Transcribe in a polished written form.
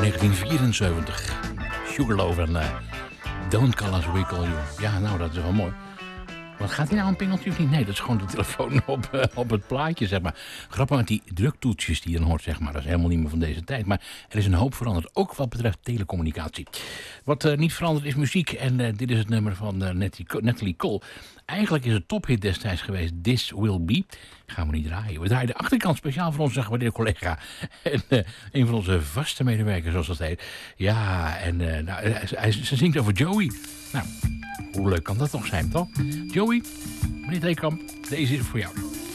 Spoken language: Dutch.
1974. Sugarloaf en Don't Call Us We Call You. Ja, nou, dat is wel mooi. Wat gaat hij nou, een pingeltje of niet? Nee, dat is gewoon de telefoon op het plaatje, zeg maar. Grappig met die druktoetsjes die je dan hoort, zeg maar. Dat is helemaal niet meer van deze tijd. Maar er is een hoop veranderd, ook wat betreft telecommunicatie. Wat niet veranderd is muziek. En dit is het nummer van Natalie Cole. Eigenlijk is het tophit destijds geweest, This Will Be. Gaan we niet draaien. We draaien de achterkant speciaal voor onze gewaardeerde collega. En een van onze vaste medewerkers, zoals dat heet. Ja, en ze zingt over Joey. Nou, hoe leuk kan dat toch zijn, toch? Joey, meneer Theekamp, deze is voor jou.